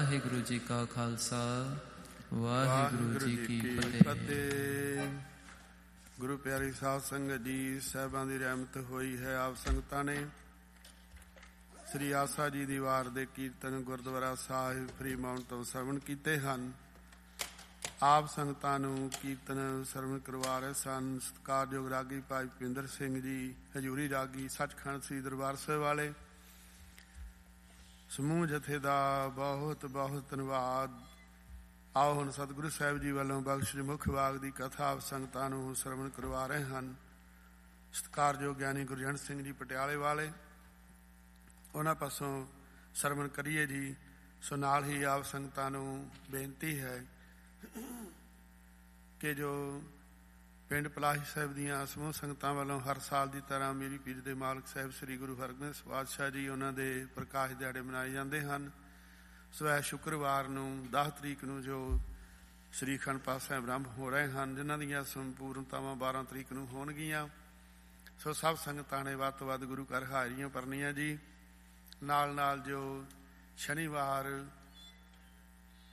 ਵਾਹਿਗੁਰੂ ਜੀ ਕਾ ਖਾਲਸਾ, ਵਾਹਿਗੁਰੂ ਜੀ ਕੀ ਫਤਿਹ। ਗੁਰੂ ਪਿਆਰੀ ਸਾਧ ਸੰਗਤ ਜੀ, ਸਾਹਿਬਾਂ ਦੀ ਰਹਿਮਤ ਹੋਈ ਹੈ। ਆਪ ਸੰਗਤਾਂ ਨੇ ਸ੍ਰੀ ਆਸਾ ਜੀ ਦੀ ਵਾਰ ਦੇ ਕੀਰਤਨ ਗੁਰਦੁਆਰਾ ਸਾਹਿਬ ਫਰੀਮਾਉਂਟ ਤੋਂ ਸਰਵਣ ਕੀਤੇ ਹਨ। ਆਪ ਸੰਗਤਾਂ ਨੂੰ ਕੀਰਤਨ ਸਰਵਣ ਕਰਵਾ ਰਹੇ ਸਨ ਸਤਿਕਾਰਯੋਗ ਰਾਗੀ ਭਾਈ ਭੁਪਿੰਦਰ ਸਿੰਘ ਜੀ, ਹਜ਼ੂਰੀ ਰਾਗੀ, ਸੱਚਖੰਡ ਸ੍ਰੀ ਦਰਬਾਰ ਸਾਹਿਬ ਵਾਲੇ ਸਮੂਹ ਜਥੇ ਦਾ ਬਹੁਤ ਬਹੁਤ ਧੰਨਵਾਦ। ਆਓ ਹੁਣ ਸਤਿਗੁਰੂ ਸਾਹਿਬ ਜੀ ਵੱਲੋਂ ਬਖਸ਼ ਮੁੱਖ ਵਾਗ ਦੀ ਕਥਾ ਆਪ ਸੰਗਤਾਂ ਨੂੰ ਸਰਵਣ ਕਰਵਾ ਰਹੇ ਹਨ ਸਤਿਕਾਰਯੋਗ ਗਿਆਨੀ ਗੁਰਜੰਟ ਸਿੰਘ ਜੀ ਪਟਿਆਲੇ ਵਾਲੇ। ਉਹਨਾਂ ਪਾਸੋਂ ਸਰਵਣ ਕਰੀਏ ਜੀ। ਸੋ ਨਾਲ ਹੀ ਆਪ ਸੰਗਤਾਂ ਨੂੰ ਬੇਨਤੀ ਹੈ ਕਿ ਜੋ ਪਿੰਡ ਪਲਾਹੀ ਸਾਹਿਬ ਦੀਆਂ ਸਮੂਹ ਸੰਗਤਾਂ ਵੱਲੋਂ ਹਰ ਸਾਲ ਦੀ ਤਰ੍ਹਾਂ ਮੇਰੀ ਪੀਰ ਦੇ ਮਾਲਕ ਸਾਹਿਬ ਸ੍ਰੀ ਗੁਰੂ ਹਰਗੋਬਿੰਦ ਪਾਤਸ਼ਾਹ ਜੀ ਉਹਨਾਂ ਦੇ ਪ੍ਰਕਾਸ਼ ਦਿਹਾੜੇ ਮਨਾਏ ਜਾਂਦੇ ਹਨ। ਸੋ ਇਹ ਸ਼ੁੱਕਰਵਾਰ ਨੂੰ 10 ਤਰੀਕ ਨੂੰ ਜੋ ਸ੍ਰੀ ਅਖੰਡ ਪਾਠ ਸਾਹਿਬ ਆਰੰਭ ਹੋ ਰਹੇ ਹਨ, ਜਿਨ੍ਹਾਂ ਦੀਆਂ ਸੰਪੂਰਨਤਾਵਾਂ 12 ਤਰੀਕ ਨੂੰ ਹੋਣਗੀਆਂ। ਸੋ ਸਭ ਸੰਗਤਾਂ ਨੇ ਵੱਧ ਤੋਂ ਵੱਧ ਗੁਰੂ ਘਰ ਹਾਜ਼ਰੀਆਂ ਭਰਨੀਆਂ ਜੀ। ਨਾਲ ਨਾਲ ਜੋ ਸ਼ਨੀਵਾਰ